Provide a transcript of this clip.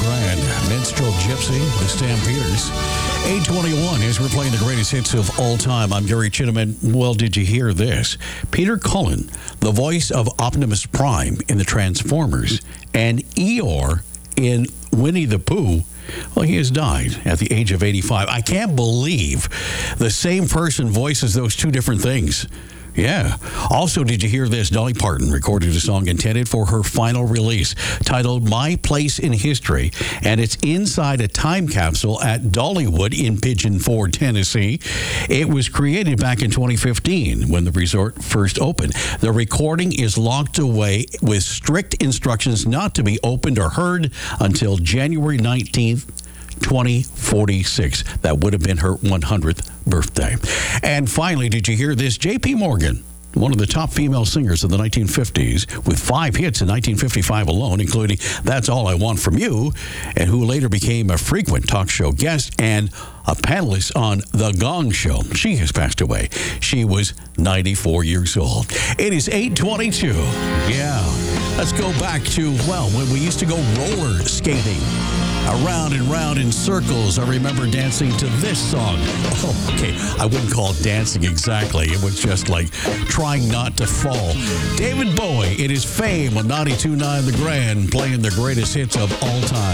Grand. Minstrel Gypsy, the Stampeders. 821 as we're playing the greatest hits of all time. I'm Gary Chinaman. Well, did you hear this? Peter Cullen, the voice of Optimus Prime in the Transformers, and Eeyore in Winnie the Pooh, well, he has died at the age of 85. I can't believe the same person voices those two different things. Yeah. Also, did you hear this? Dolly Parton recorded a song intended for her final release titled My Place in History, and it's inside a time capsule at Dollywood in Pigeon Forge, Tennessee. It was created back in 2015 when the resort first opened. The recording is locked away with strict instructions not to be opened or heard until January 19th, 2046. That would have been her 100th birthday. And finally, did you hear this? J.P. Morgan, one of the top female singers of the 1950s, with 5 hits in 1955 alone, including That's All I Want From You, and who later became a frequent talk show guest and a panelist on The Gong Show. She has passed away. She was 94 years old. It is 8:22. Yeah. Let's go back to, well, when we used to go roller skating. Around and round in circles. I remember dancing to this song. Oh, okay. I wouldn't call it dancing exactly. It was just like trying not to fall. David Bowie, it is Fame on 92.9 The Grand, playing the greatest hits of all time.